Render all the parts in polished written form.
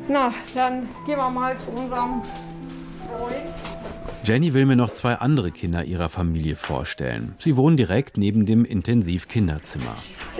Na, dann gehen wir mal zu unserem Freund. Jenny will mir noch 2 andere Kinder ihrer Familie vorstellen. Sie wohnen direkt neben dem Intensivkinderzimmer.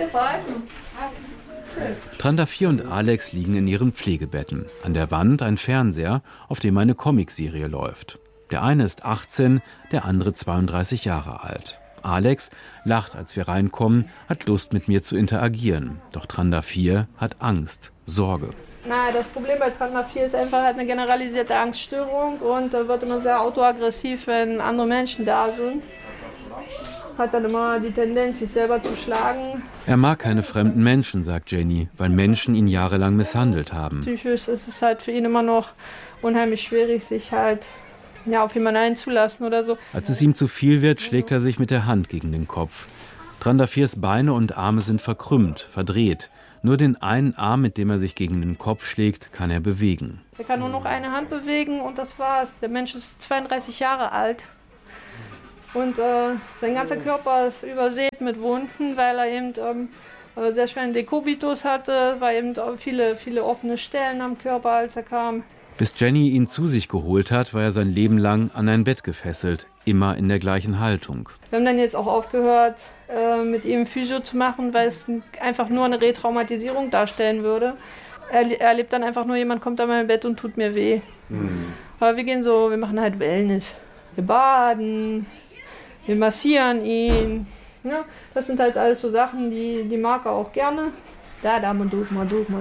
Tranda 4 und Alex liegen in ihren Pflegebetten. An der Wand ein Fernseher, auf dem eine Comicserie läuft. Der eine ist 18, der andere 32 Jahre alt. Alex lacht, als wir reinkommen, hat Lust, mit mir zu interagieren. Doch Tranda 4 hat Angst, Sorge. Na, das Problem bei Tranda 4 ist einfach halt eine generalisierte Angststörung und da wird immer sehr autoaggressiv, wenn andere Menschen da sind. Hat dann immer die Tendenz, sich selber zu schlagen. Er mag keine fremden Menschen, sagt Jenny, weil Menschen ihn jahrelang misshandelt haben. Psychisch ist es halt für ihn immer noch unheimlich schwierig, sich halt auf jemanden einzulassen oder so. Als es ihm zu viel wird, schlägt er sich mit der Hand gegen den Kopf. Tranda 4s Beine und Arme sind verkrümmt, verdreht. Nur den einen Arm, mit dem er sich gegen den Kopf schlägt, kann er bewegen. Er kann nur noch eine Hand bewegen und das war's. Der Mensch ist 32 Jahre alt. Und sein ganzer Körper ist übersät mit Wunden, weil er eben sehr schweren Dekubitus hatte, weil eben viele offene Stellen am Körper, als er kam. Bis Jenny ihn zu sich geholt hat, war er sein Leben lang an ein Bett gefesselt, immer in der gleichen Haltung. Wir haben dann jetzt auch aufgehört, mit ihm Physio zu machen, weil es einfach nur eine Retraumatisierung darstellen würde. Er erlebt dann einfach nur, jemand kommt an mein Bett und tut mir weh. Aber wir machen halt Wellness. Wir baden, wir massieren ihn. Ja, das sind halt alles so Sachen, die mag er auch gerne. Da, mal durch.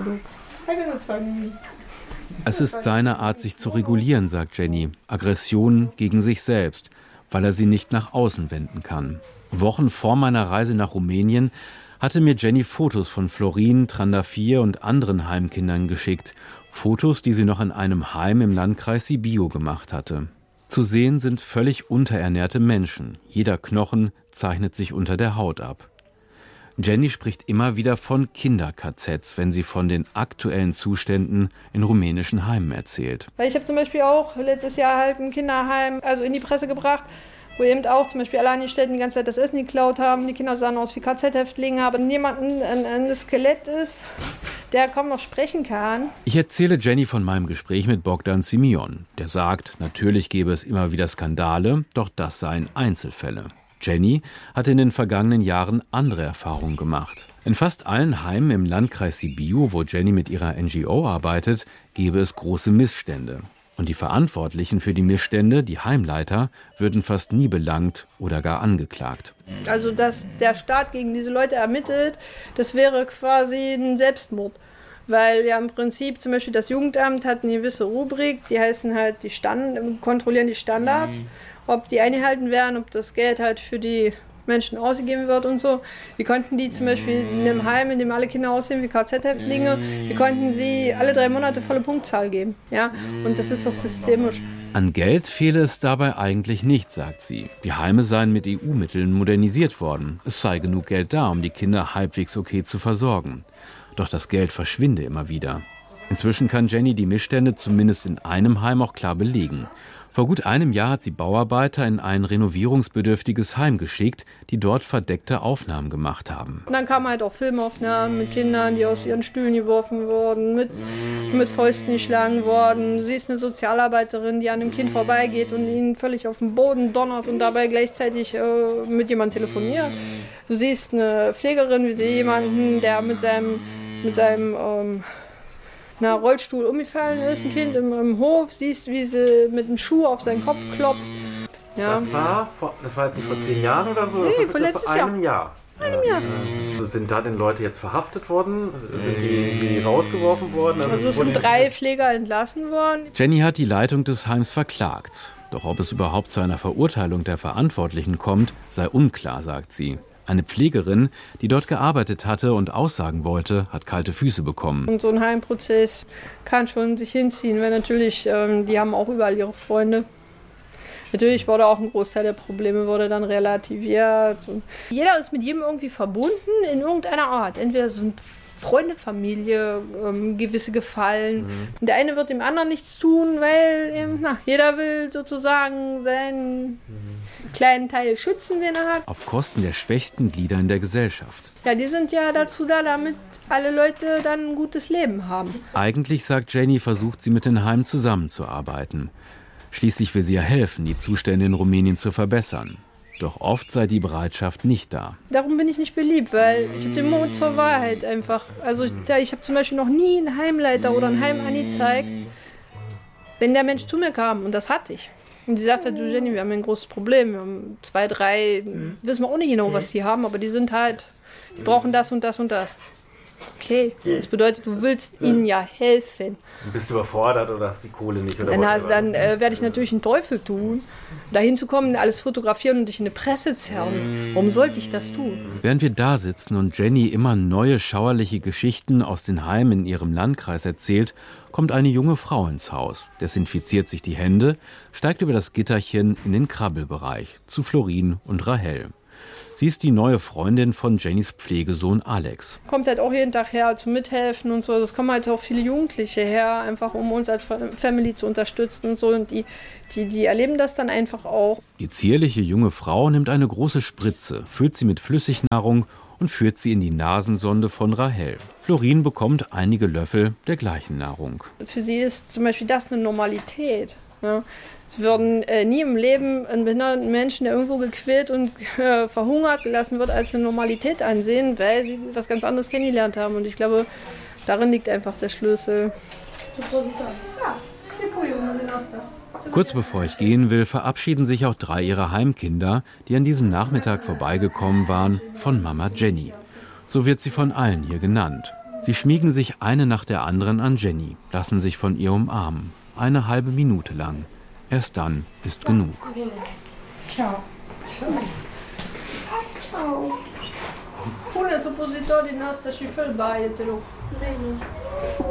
Es ist seine Art, sich zu regulieren, sagt Jenny. Aggression gegen sich selbst, weil er sie nicht nach außen wenden kann. Wochen vor meiner Reise nach Rumänien hatte mir Jenny Fotos von Florin, Tranda 4 und anderen Heimkindern geschickt. Fotos, die sie noch in einem Heim im Landkreis Sibiu gemacht hatte. Zu sehen sind völlig unterernährte Menschen. Jeder Knochen zeichnet sich unter der Haut ab. Jenny spricht immer wieder von Kinder-KZs, wenn sie von den aktuellen Zuständen in rumänischen Heimen erzählt. Weil ich habe zum Beispiel auch letztes Jahr halt ein Kinderheim in die Presse gebracht, wo eben auch zum Beispiel Alleingestellten die ganze Zeit das Essen geklaut haben. Die Kinder sahen aus wie KZ-Häftlinge, aber jemanden ein Skelett ist, der kaum noch sprechen kann. Ich erzähle Jenny von meinem Gespräch mit Bogdan Simion. Der sagt, natürlich gäbe es immer wieder Skandale, doch das seien Einzelfälle. Jenny hat in den vergangenen Jahren andere Erfahrungen gemacht. In fast allen Heimen im Landkreis Sibiu, wo Jenny mit ihrer NGO arbeitet, gäbe es große Missstände. Und die Verantwortlichen für die Missstände, die Heimleiter, würden fast nie belangt oder gar angeklagt. Also, dass der Staat gegen diese Leute ermittelt, das wäre quasi ein Selbstmord. Weil ja im Prinzip zum Beispiel das Jugendamt hat eine gewisse Rubrik, die heißen halt kontrollieren die Standards, ob die eingehalten werden, ob das Geld halt für die Menschen ausgegeben wird und so. Wir konnten die zum Beispiel in einem Heim, in dem alle Kinder aussehen wie KZ-Häftlinge, wir konnten sie alle 3 Monate volle Punktzahl geben. Ja? Und das ist doch systemisch. An Geld fehle es dabei eigentlich nicht, sagt sie. Die Heime seien mit EU-Mitteln modernisiert worden. Es sei genug Geld da, um die Kinder halbwegs okay zu versorgen. Doch das Geld verschwinde immer wieder. Inzwischen kann Jenny die Missstände zumindest in einem Heim auch klar belegen. Vor gut einem Jahr hat sie Bauarbeiter in ein renovierungsbedürftiges Heim geschickt, die dort verdeckte Aufnahmen gemacht haben. Und dann kamen halt auch Filmaufnahmen mit Kindern, die aus ihren Stühlen geworfen wurden, mit Fäusten geschlagen worden. Sie ist eine Sozialarbeiterin, die an dem Kind vorbeigeht und ihn völlig auf den Boden donnert und dabei gleichzeitig mit jemandem telefoniert. Du siehst eine Pflegerin, wie sie jemanden, der mit seinem Rollstuhl umgefallen ist, ein Kind im Hof, siehst, wie sie mit dem Schuh auf seinen Kopf klopft. Ja. Das war jetzt nicht vor 10 Jahren oder so? Nee, vor letztes Jahr. Einem Jahr. Sind da denn Leute jetzt verhaftet worden? Sind die irgendwie rausgeworfen worden? Also es sind 3 Pfleger entlassen worden. Jenny hat die Leitung des Heims verklagt. Doch ob es überhaupt zu einer Verurteilung der Verantwortlichen kommt, sei unklar, sagt sie. Eine Pflegerin, die dort gearbeitet hatte und aussagen wollte, hat kalte Füße bekommen. Und so ein Heimprozess kann schon sich hinziehen, weil natürlich, die haben auch überall ihre Freunde. Natürlich wurde auch ein Großteil der Probleme wurde dann relativiert. Und jeder ist mit jedem irgendwie verbunden in irgendeiner Art. Entweder sind Freunde, Familie, gewisse Gefallen. Und der eine wird dem anderen nichts tun, weil eben, jeder will sozusagen seinen kleinen Teil schützen, den er hat. Auf Kosten der schwächsten Glieder in der Gesellschaft. Ja, die sind ja dazu da, damit alle Leute dann ein gutes Leben haben. Eigentlich, sagt Jenny, versucht sie mit den Heimen zusammenzuarbeiten. Schließlich will sie ja helfen, die Zustände in Rumänien zu verbessern. Doch oft sei die Bereitschaft nicht da. Darum bin ich nicht beliebt, weil ich habe den Mut zur Wahrheit einfach. Also ich habe zum Beispiel noch nie einen Heimleiter oder ein Heim angezeigt, wenn der Mensch zu mir kam. Und das hatte ich. Und die sagte, du Jenny, wir haben ein großes Problem. Wir haben 2, 3, wissen wir auch nicht genau, was die haben, aber die sind halt, die brauchen das und das und das. Okay, das bedeutet, du willst ihnen ja helfen. Du bist überfordert oder hast die Kohle nicht? Oder dann werde ich natürlich einen Teufel tun, dahin zu kommen, alles fotografieren und dich in eine Presse zerren. Warum sollte ich das tun? Während wir da sitzen und Jenny immer neue schauerliche Geschichten aus den Heimen in ihrem Landkreis erzählt, kommt eine junge Frau ins Haus, desinfiziert sich die Hände, steigt über das Gitterchen in den Krabbelbereich zu Florin und Rahel. Sie ist die neue Freundin von Jennys Pflegesohn Alex. Kommt halt auch jeden Tag her zum Mithelfen und so. Es kommen halt auch viele Jugendliche her, einfach um uns als Family zu unterstützen und so. Und die erleben das dann einfach auch. Die zierliche junge Frau nimmt eine große Spritze, füllt sie mit Flüssignahrung und führt sie in die Nasensonde von Rahel. Florin bekommt einige Löffel der gleichen Nahrung. Für sie ist zum Beispiel das eine Normalität. Ja. Sie würden nie im Leben einen behinderten Menschen, der irgendwo gequält und verhungert gelassen wird, als eine Normalität ansehen, weil sie was ganz anderes kennengelernt haben. Und ich glaube, darin liegt einfach der Schlüssel. Kurz bevor ich gehen will, verabschieden sich auch 3 ihrer Heimkinder, die an diesem Nachmittag vorbeigekommen waren, von Mama Jenny. So wird sie von allen hier genannt. Sie schmiegen sich eine nach der anderen an Jenny, lassen sich von ihr umarmen. Eine halbe Minute lang. Erst dann ist genug. Ciao. Ciao. Pune suppositori nasta și fel baie, te rog.